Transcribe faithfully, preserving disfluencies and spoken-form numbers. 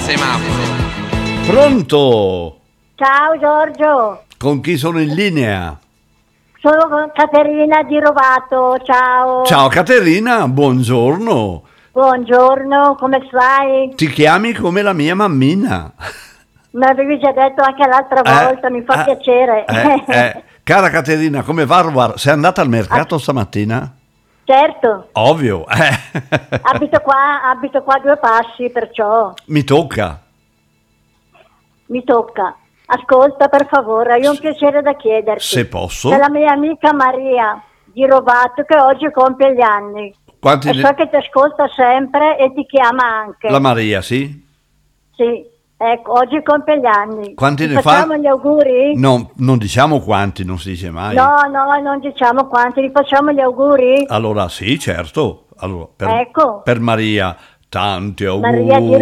semaforo. Pronto? Ciao Giorgio, Con chi sono in linea? sono con Caterina di Rovato, ciao. Ciao Caterina, buongiorno. Buongiorno, come stai? Ti chiami come la mia mammina. Mi avevi già detto anche l'altra Eh, volta, mi fa eh, piacere. eh, eh. Cara Caterina, come va a rubar- sei andata al mercato stamattina? Certo, Ovvio. eh. abito qua, abito qua a due passi, perciò Mi tocca. mi tocca. Ascolta per favore, hai un piacere da chiederti. Se posso. C'è la mia amica Maria di Rovato che oggi compie gli anni. Quanti E ne- so che ti ascolta sempre e ti chiama anche. La Maria, sì? Sì, ecco, oggi compie gli anni. Quanti Ti ne fa? facciamo gli auguri? No, non diciamo quanti, non si dice mai. No, no, non diciamo quanti, gli facciamo gli auguri? Allora sì, certo. Allora, per, Ecco. per Maria, tanti auguri. Maria di